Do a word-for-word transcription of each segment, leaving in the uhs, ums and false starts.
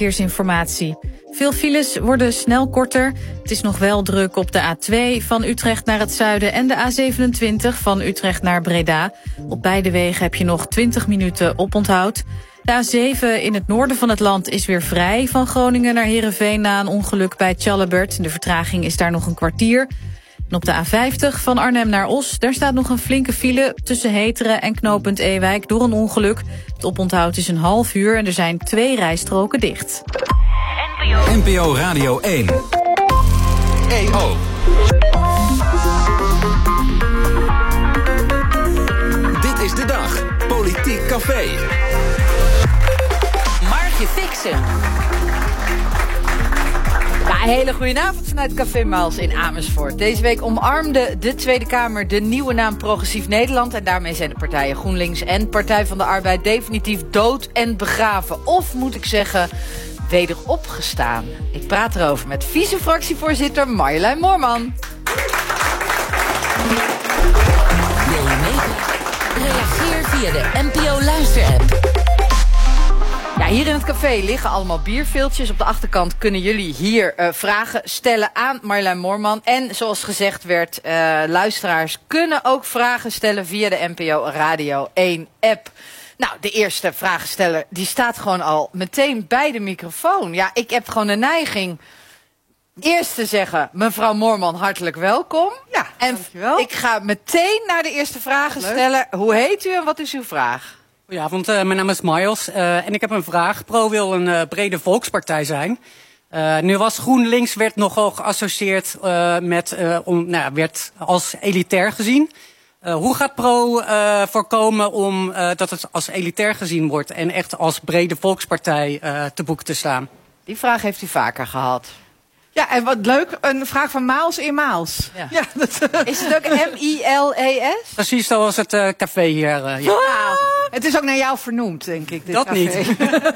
verkeersinformatie. Veel files worden snel korter. Het is nog wel druk op de A twee van Utrecht naar het zuiden en de A zevenentwintig van Utrecht naar Breda. Op beide wegen heb je nog twintig minuten oponthoud. De A zeven in het noorden van het land is weer vrij van Groningen naar Heerenveen na een ongeluk bij Tjallebert. De vertraging is daar nog een kwartier. En op de A vijftig van Arnhem naar Os, daar staat nog een flinke file tussen Heteren en knooppunt Ewijk door een ongeluk. Het oponthoud is een half uur en er zijn twee rijstroken dicht. N P O Radio één. E O. Dit is de dag. Politiek Café. Margje Fixen. Ja, een hele goede avond vanuit Café Maals in Amersfoort. Deze week omarmde de Tweede Kamer de nieuwe naam Progressief Nederland. En daarmee zijn de partijen GroenLinks en Partij van de Arbeid definitief dood en begraven. Of moet ik zeggen, wederopgestaan. Ik praat erover met vice-fractievoorzitter Marjolein Moorman. Wil je meedoen? Reageer via de N P O-luisterapp. Ja, hier in het café liggen allemaal bierveeltjes. Op de achterkant kunnen jullie hier uh, vragen stellen aan Marjolein Moorman. En zoals gezegd werd, uh, luisteraars kunnen ook vragen stellen via de N P O Radio één app. Nou, de eerste vragensteller, die staat gewoon al meteen bij de microfoon. Ja, ik heb gewoon de neiging eerst te zeggen, mevrouw Moorman, hartelijk welkom. Ja, en dankjewel. Ik ga meteen naar de eerste vragen stellen. Hoe heet u en wat is uw vraag? Goedenavond, uh, mijn naam is Miles uh, en ik heb een vraag. Pro wil een uh, brede volkspartij zijn. Uh, nu was GroenLinks werd nogal geassocieerd uh, met, uh, om, nou, werd als elitair gezien. Uh, hoe gaat Pro uh, voorkomen om uh, dat het als elitair gezien wordt en echt als brede volkspartij uh, te boek te staan? Die vraag heeft u vaker gehad. Ja, en wat leuk, een vraag van Maals in Maals. Ja. Ja, dat, is het ook M I L E S? Precies zoals het uh, café hier. Uh, ja. Nou, het is ook naar jou vernoemd, denk ik. Dit dat café. niet.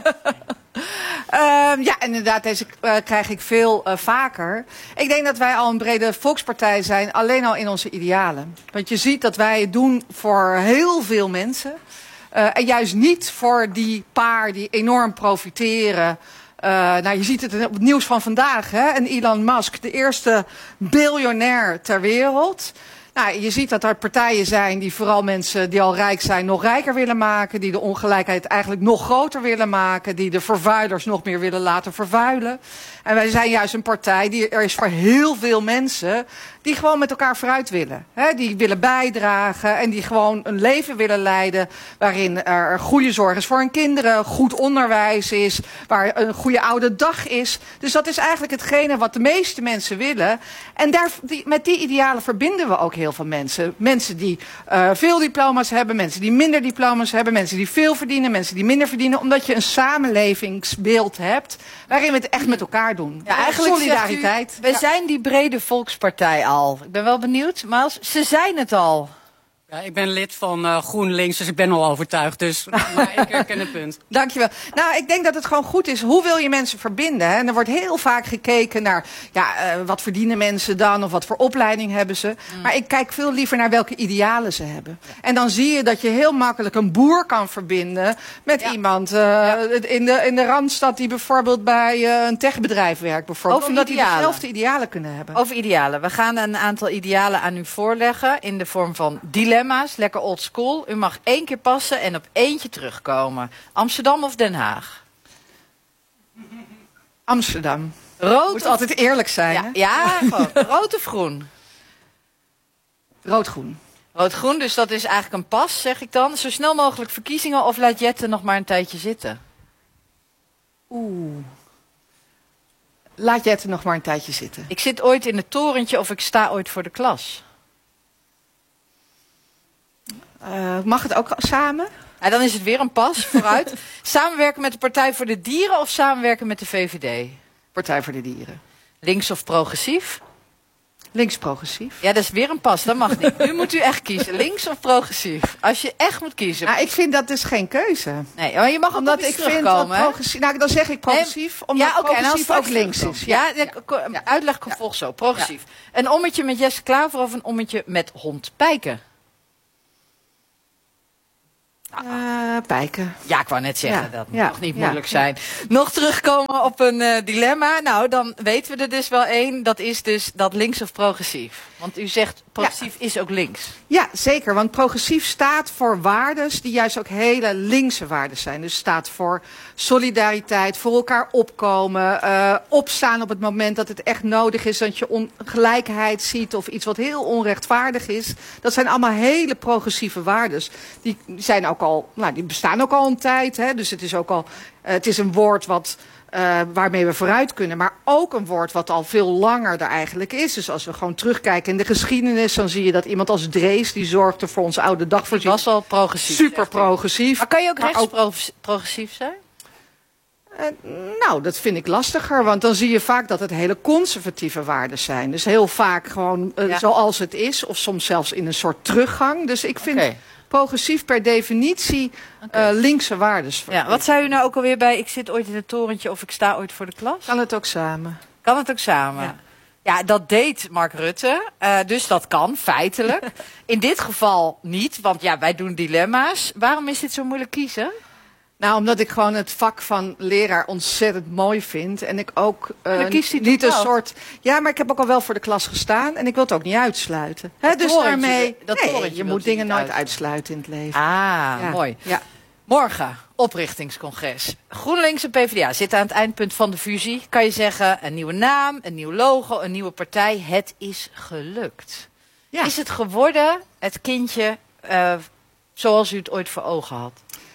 Um, ja, inderdaad, deze uh, krijg ik veel uh, vaker. Ik denk dat wij al een brede volkspartij zijn, alleen al in onze idealen. Want je ziet dat wij het doen voor heel veel mensen. Uh, en juist niet voor die paar die enorm profiteren. Uh, nou, je ziet het op het nieuws van vandaag, hè? En Elon Musk, de eerste biljonair ter wereld. Nou, je ziet dat er partijen zijn die vooral mensen die al rijk zijn nog rijker willen maken. Die de ongelijkheid eigenlijk nog groter willen maken. Die de vervuilers nog meer willen laten vervuilen. En wij zijn juist een partij die er is voor heel veel mensen die gewoon met elkaar vooruit willen. He, die willen bijdragen en die gewoon een leven willen leiden waarin er goede zorg is voor hun kinderen, goed onderwijs is, waar een goede oude dag is. Dus dat is eigenlijk hetgene wat de meeste mensen willen. En daar, die, met die idealen verbinden we ook heel veel mensen. Mensen die uh, veel diploma's hebben, mensen die minder diploma's hebben, mensen die veel verdienen, mensen die minder verdienen. Omdat je een samenlevingsbeeld hebt waarin we het echt met elkaar doen. Ja, eigenlijk solidariteit. U, we ja. zijn die brede volkspartij al. Ik ben wel benieuwd, maar ze zijn het al. Ja, ik ben lid van uh, GroenLinks, dus ik ben al overtuigd. Dus maar ik herken het punt. Dankjewel. Nou, ik denk dat het gewoon goed is. Hoe wil je mensen verbinden? Hè? En er wordt heel vaak gekeken naar, ja, uh, wat verdienen mensen dan? Of wat voor opleiding hebben ze? Mm. Maar ik kijk veel liever naar welke idealen ze hebben. Ja. En dan zie je dat je heel makkelijk een boer kan verbinden met ja. iemand uh, ja. in, de, in de Randstad die bijvoorbeeld bij uh, een techbedrijf werkt. Bijvoorbeeld, Over omdat idealen. die dezelfde idealen kunnen hebben. Over idealen. We gaan een aantal idealen aan u voorleggen in de vorm van dilemma's. Lekker old school. U mag één keer passen en op eentje terugkomen. Amsterdam of Den Haag? Amsterdam. Rood Moet of... altijd eerlijk zijn. Ja, hè? ja gewoon. Rood of groen? Rood-groen. Rood-groen, dus dat is eigenlijk een pas, zeg ik dan. Zo snel mogelijk verkiezingen of laat Jette nog maar een tijdje zitten? Oeh. Laat Jette nog maar een tijdje zitten. Ik zit ooit in het torentje of ik sta ooit voor de klas. Uh, mag het ook samen? Ja, dan is het weer een pas vooruit. Samenwerken met de Partij voor de Dieren of samenwerken met de V V D? Partij voor de Dieren. Links of progressief? Links progressief. Ja, dat is weer een pas, dat mag niet. Nu moet u echt kiezen, links of progressief? Als je echt moet kiezen. Nou, ik vind dat dus geen keuze. Nee, maar je mag ook omdat ik vind dat progressief. Nou, dan zeg ik progressief, nee, omdat ja, okay, progressief ook links is. Ja, ja, ja, ja. Uitleg volgt zo, progressief. Ja. Een ommetje met Jesse Klaver of een ommetje met hond Pijken? Uh, Pijken. Ja, ik wou net zeggen, Ja, dat moet ja, toch niet ja, moeilijk ja. zijn. Nog terugkomen op een uh, dilemma. Nou, dan weten we er dus wel één. Dat is dus dat links of progressief. Want u zegt progressief ja. is ook links. Ja, zeker. Want progressief staat voor waardes die juist ook hele linkse waarden zijn. Dus staat voor solidariteit, voor elkaar opkomen, uh, opstaan op het moment dat het echt nodig is, dat je ongelijkheid ziet of iets wat heel onrechtvaardig is. Dat zijn allemaal hele progressieve waardes. Die zijn ook al, nou, die bestaan ook al een tijd. Hè? Dus het is ook al, uh, het is een woord wat Uh, waarmee we vooruit kunnen. Maar ook een woord wat al veel langer er eigenlijk is. Dus als we gewoon terugkijken in de geschiedenis, dan zie je dat iemand als Drees, die zorgde voor onze oude dagvoorziening. Was al progressief. Super progressief. Maar kan je ook maar rechtsprogressief zijn? Uh, nou, dat vind ik lastiger. Want dan zie je vaak dat het hele conservatieve waarden zijn. Dus heel vaak gewoon uh, ja. zoals het is. Of soms zelfs in een soort teruggang. Dus ik vind okay. progressief per definitie okay. uh, linkse waardes. Ja, wat zei u nou ook alweer bij ik zit ooit in het torentje of ik sta ooit voor de klas? Kan het ook samen. Kan het ook samen. Ja, ja dat deed Mark Rutte. Uh, dus dat kan, feitelijk. In dit geval niet, want ja, wij doen dilemma's. Waarom is dit zo moeilijk kiezen? Nou, omdat ik gewoon het vak van leraar ontzettend mooi vind. En ik ook uh, niet een soort... Ja, maar ik heb ook al wel voor de klas gestaan. En ik wil het ook niet uitsluiten. Hè, dus torentje, daarmee... Dat nee, je moet dingen nooit uitsluiten in het leven. Ah, ja. mooi. Ja. Morgen, oprichtingscongres. GroenLinks en PvdA zitten aan het eindpunt van de fusie. Kan je zeggen, een nieuwe naam, een nieuw logo, een nieuwe partij. Het is gelukt. Ja. Is het geworden, het kindje, uh, zoals u het ooit voor ogen had?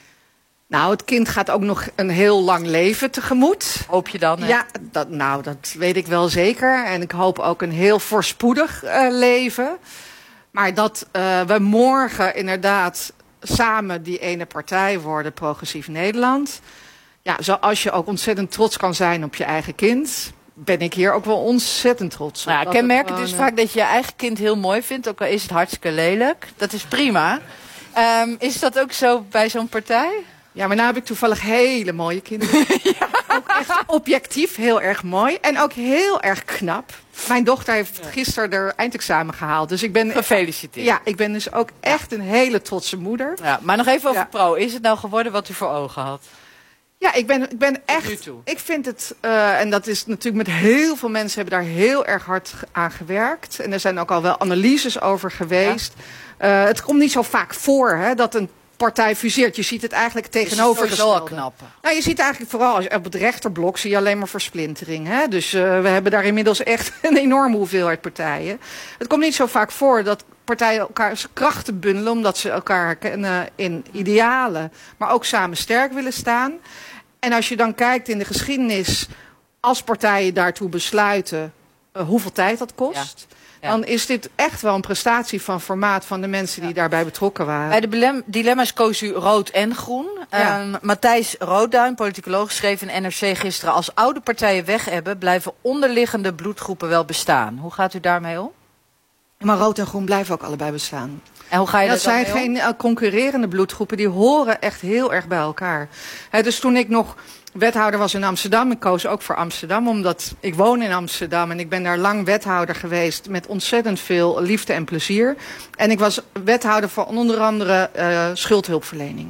Nou, het kind gaat ook nog een heel lang leven tegemoet. Hoop je dan? Hè? Ja, dat, nou, dat weet ik wel zeker. En ik hoop ook een heel voorspoedig uh, leven. Maar dat uh, we morgen inderdaad samen die ene partij worden, Progressief Nederland. Ja, zoals je ook ontzettend trots kan zijn op je eigen kind, ben ik hier ook wel ontzettend trots op. Nou, kenmerkend is vaak dat je je eigen kind heel mooi vindt, ook al is het hartstikke lelijk. Dat is prima. Um, is dat ook zo bij zo'n partij? Ja, maar nu heb ik toevallig hele mooie kinderen. Ja. Ook echt objectief heel erg mooi. En ook heel erg knap. Mijn dochter heeft gisteren haar eindexamen gehaald. Dus ik ben... Gefeliciteerd. Ja, ik ben dus ook echt een hele trotse moeder. Ja, maar nog even over ja. pro. Is het nou geworden wat u voor ogen had? Ja, ik ben, ik ben echt... Ik vind het... Uh, en dat is natuurlijk met heel veel mensen hebben daar heel erg hard aan gewerkt. En er zijn ook al wel analyses over geweest. Ja. Uh, het komt niet zo vaak voor, hè, dat een partij fuseert. Je ziet het eigenlijk tegenovergestelde. Is knap. Nou, je ziet eigenlijk vooral als, op het rechterblok zie je alleen maar versplintering. Hè? Dus uh, we hebben daar inmiddels echt een enorme hoeveelheid partijen. Het komt niet zo vaak voor dat partijen elkaars krachten bundelen, omdat ze elkaar kennen in idealen, maar ook samen sterk willen staan. En als je dan kijkt in de geschiedenis, als partijen daartoe besluiten, uh, hoeveel tijd dat kost. Ja. Ja. Dan is dit echt wel een prestatie van formaat van de mensen die ja. daarbij betrokken waren. Bij de dilemma's koos u rood en groen. Ja. Um, Matthijs Roodduin, politicoloog, schreef in N R C gisteren: als oude partijen weg hebben, blijven onderliggende bloedgroepen wel bestaan. Hoe gaat u daarmee om? Maar rood en groen blijven ook allebei bestaan. En hoe ga je dat dat zijn geen uh, concurrerende bloedgroepen, die horen echt heel erg bij elkaar. He, dus toen ik nog wethouder was in Amsterdam, ik koos ook voor Amsterdam, omdat ik woon in Amsterdam en ik ben daar lang wethouder geweest met ontzettend veel liefde en plezier. En ik was wethouder voor onder andere uh, schuldhulpverlening.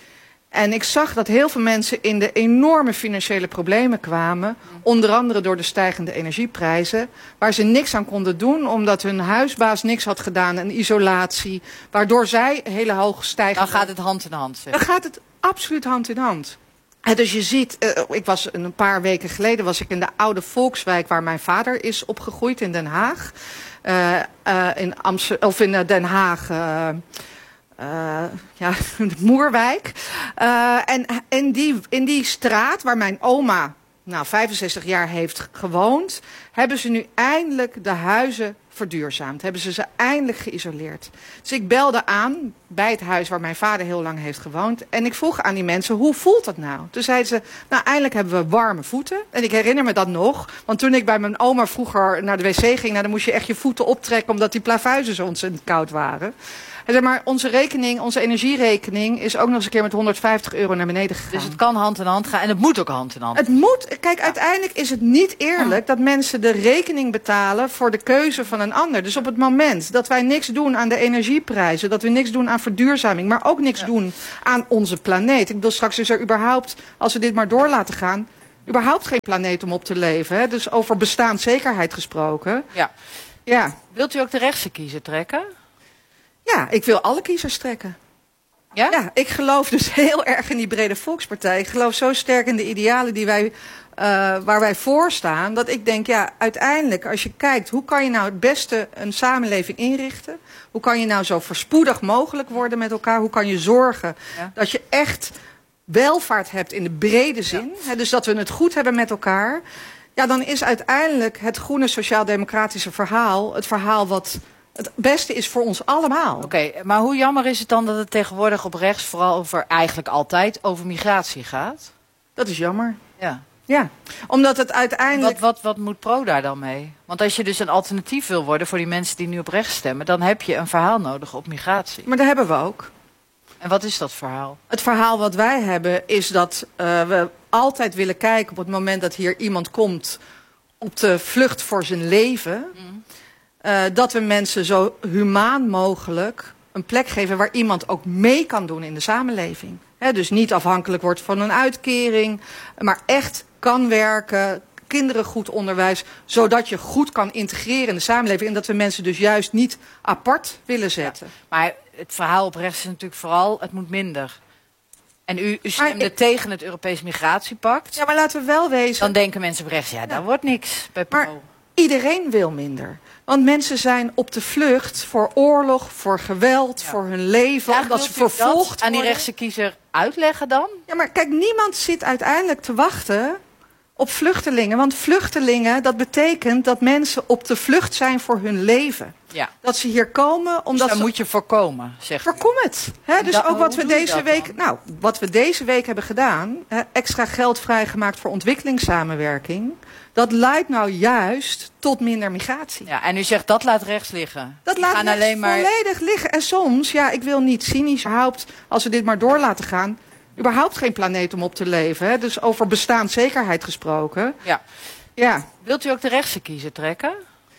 En ik zag dat heel veel mensen in de enorme financiële problemen kwamen, onder andere door de stijgende energieprijzen, waar ze niks aan konden doen, omdat hun huisbaas niks had gedaan, een isolatie, waardoor zij hele hoog stijgen. Dan gaat het hand in hand. Zeg. Dan gaat het absoluut hand in hand. En dus je ziet, uh, ik was een paar weken geleden was ik in de oude Volkswijk waar mijn vader is opgegroeid in Den Haag, uh, uh, in Amsterdam of in uh, Den Haag. Uh, Uh, ja, de Moerwijk. Uh, en in die, in die straat waar mijn oma nou, vijfenzestig jaar heeft gewoond, hebben ze nu eindelijk de huizen verduurzaamd. Hebben ze ze eindelijk geïsoleerd. Dus ik belde aan bij het huis waar mijn vader heel lang heeft gewoond. En ik vroeg aan die mensen, hoe voelt dat nou? Toen zeiden ze, nou eindelijk hebben we warme voeten. En ik herinner me dat nog. Want toen ik bij mijn oma vroeger naar de wc ging, nou, dan moest je echt je voeten optrekken omdat die plafuizen zo ontzettend koud waren. En zeg maar, onze rekening, onze energierekening is ook nog eens een keer met honderdvijftig euro naar beneden gegaan. Dus het kan hand in hand gaan en het moet ook hand in hand. Het moet. Kijk, uiteindelijk is het niet eerlijk dat mensen de rekening betalen voor de keuze van een een ander. Dus op het moment dat wij niks doen aan de energieprijzen, dat we niks doen aan verduurzaming, maar ook niks ja. doen aan onze planeet. Ik bedoel, straks is er überhaupt, als we dit maar door laten gaan, überhaupt geen planeet om op te leven. Hè? Dus over bestaanszekerheid gesproken. Ja. Ja. Wilt u ook de rechtse kiezer trekken? Ja, ik wil alle kiezers trekken. Ja? Ja, ik geloof dus heel erg in die brede volkspartij. Ik geloof zo sterk in de idealen die wij, uh, waar wij voor staan, dat ik denk, ja, uiteindelijk, als je kijkt, hoe kan je nou het beste een samenleving inrichten? Hoe kan je nou zo voorspoedig mogelijk worden met elkaar? Hoe kan je zorgen ja. dat je echt welvaart hebt in de brede zin? Ja. Hè, dus dat we het goed hebben met elkaar. Ja, dan is uiteindelijk het groene sociaal-democratische verhaal het verhaal wat het beste is voor ons allemaal. Oké, okay, maar hoe jammer is het dan dat het tegenwoordig op rechts vooral over, eigenlijk altijd, over migratie gaat? Dat is jammer. Ja. Ja, omdat het uiteindelijk... Wat, wat, wat moet Pro daar dan mee? Want als je dus een alternatief wil worden voor die mensen die nu op rechts stemmen, dan heb je een verhaal nodig op migratie. Maar dat hebben we ook. En wat is dat verhaal? Het verhaal wat wij hebben is dat uh, we altijd willen kijken op het moment dat hier iemand komt op de vlucht voor zijn leven, mm. uh, dat we mensen zo humaan mogelijk een plek geven waar iemand ook mee kan doen in de samenleving. He, dus niet afhankelijk wordt van een uitkering, maar echt kan werken, kinderen goed onderwijs, zodat je goed kan integreren in de samenleving en dat we mensen dus juist niet apart willen zetten. Ja, maar het verhaal op rechts is natuurlijk vooral, het moet minder. En u, u stemde ik, tegen het Europees Migratiepact. Ja, maar laten we wel wezen. Dan denken mensen op rechts, ja, daar ja. wordt niks bij Pro. Maar iedereen wil minder. Want mensen zijn op de vlucht voor oorlog, voor geweld, ja. voor hun leven. Ja, omdat ze vervolgd worden. Aan die rechtse kiezer uitleggen dan? Ja, maar kijk, niemand zit uiteindelijk te wachten op vluchtelingen. Want vluchtelingen, dat betekent dat mensen op de vlucht zijn voor hun leven. Ja. Dat ze hier komen omdat dus dat ze... moet je voorkomen, zeg je. Voorkom het. Hè? Dus da, ook wat we deze week, dan? nou, wat we deze week hebben gedaan, hè, extra geld vrijgemaakt voor ontwikkelingssamenwerking. Dat leidt nou juist tot minder migratie. Ja, en u zegt dat laat rechts liggen. Dat Die laat gaan rechts alleen maar... volledig liggen. En soms, ja, ik wil niet cynisch, überhaupt, als we dit maar door laten gaan, überhaupt geen planeet om op te leven. Hè? Dus over bestaanszekerheid gesproken. Ja. Ja. Wilt u ook de rechtse kiezer trekken?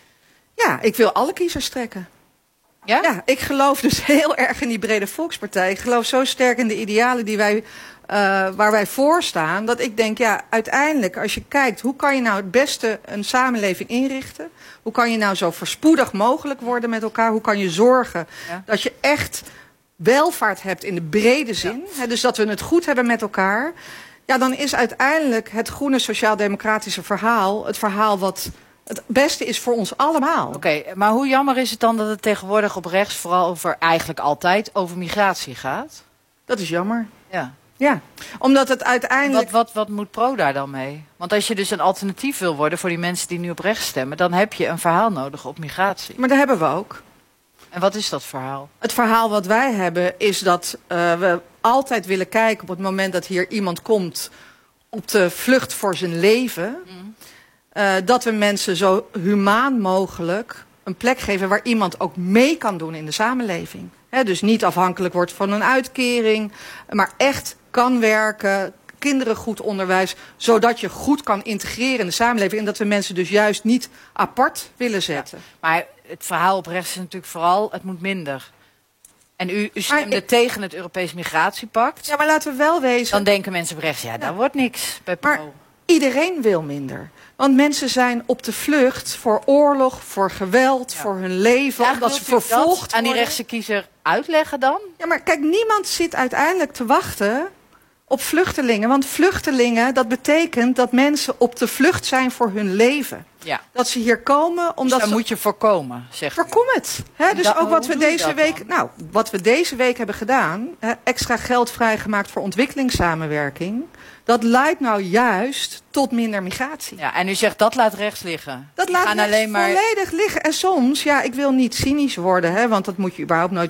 Ja, ik wil alle kiezers trekken. Ja? Ja, ik geloof dus heel erg in die brede volkspartij. Ik geloof zo sterk in de idealen die wij, uh, waar wij voor staan, dat ik denk, ja, uiteindelijk, als je kijkt, hoe kan je nou het beste een samenleving inrichten? Hoe kan je nou zo voorspoedig mogelijk worden met elkaar? Hoe kan je zorgen ja. dat je echt welvaart hebt in de brede zin? Ja. Hè, dus dat we het goed hebben met elkaar. Ja, dan is uiteindelijk het groene sociaal-democratische verhaal het verhaal wat het beste is voor ons allemaal. Oké, okay, maar hoe jammer is het dan dat het tegenwoordig op rechts vooral over, eigenlijk altijd, over migratie gaat? Dat is jammer. Ja. Ja, omdat het uiteindelijk... Wat, wat, wat moet Pro daar dan mee? Want als je dus een alternatief wil worden voor die mensen die nu op rechts stemmen, dan heb je een verhaal nodig op migratie. Maar dat hebben we ook. En wat is dat verhaal? Het verhaal wat wij hebben is dat uh, we altijd willen kijken op het moment dat hier iemand komt op de vlucht voor zijn leven, mm. uh, dat we mensen zo humaan mogelijk een plek geven waar iemand ook mee kan doen in de samenleving. He, dus niet afhankelijk wordt van een uitkering, maar echt kan werken, kinderen goed onderwijs, zodat je goed kan integreren in de samenleving en dat we mensen dus juist niet apart willen zetten. Ja, maar het verhaal op rechts is natuurlijk vooral, het moet minder. En u, u stemde ik, tegen het Europees Migratiepact. Ja, maar laten we wel wezen. Dan denken mensen op rechts, ja, daar ja. wordt niks bij Pro. Maar iedereen wil minder. Want mensen zijn op de vlucht voor oorlog, voor geweld, ja. voor hun leven. Ja, omdat ze vervolgd worden. Aan die rechtse kiezer uitleggen dan? Ja, maar kijk, niemand zit uiteindelijk te wachten op vluchtelingen. Want vluchtelingen, dat betekent dat mensen op de vlucht zijn voor hun leven. Ja. Dat ze hier komen omdat dus dat ze... moet je voorkomen, zeg je. Voorkom het. Hè? Dus da, ook wat we deze week, dan? nou, wat we deze week hebben gedaan, hè, extra geld vrijgemaakt voor ontwikkelingssamenwerking. Dat leidt nou juist tot minder migratie. Ja, en u zegt dat laat rechts liggen. Dat Die laat gaan rechts alleen maar... volledig liggen. En soms, ja, ik wil niet cynisch worden, hè, want dat moet je überhaupt nooit